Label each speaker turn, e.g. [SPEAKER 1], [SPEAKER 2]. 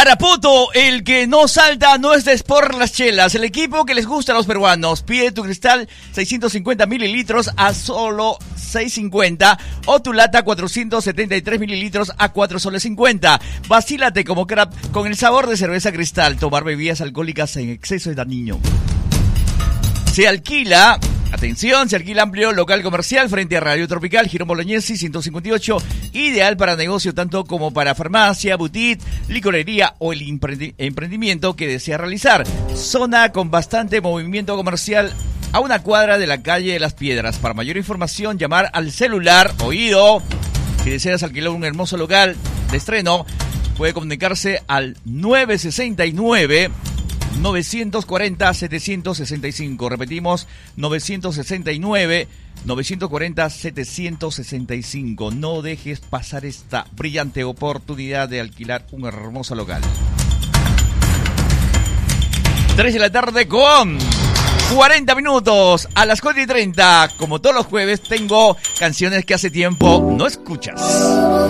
[SPEAKER 1] Tarapoto, el que no salta no es de Sport Las Chelas, el equipo que les gusta a los peruanos. Pide tu cristal 650 mililitros a solo 6.50 o tu lata 473 mililitros a 4,50 soles. Vacílate como crap con el sabor de cerveza Cristal. Tomar bebidas alcohólicas en exceso es dañino. Se alquila, atención, se alquila amplio local comercial frente a Radio Tropical, Girón Bolognesi 158, ideal para negocio tanto como para farmacia, boutique, licorería o el emprendimiento que desea realizar. Zona con bastante movimiento comercial a una cuadra de la calle de Las Piedras. Para mayor información, llamar al celular, oído, si deseas alquilar un hermoso local de estreno, puede comunicarse al 969-940-765. Repetimos, 969-940-765. No dejes pasar esta brillante oportunidad de alquilar un hermoso local. 3 de la tarde con 40 minutos. A las 4:30, como todos los jueves, tengo canciones que hace tiempo no escuchas.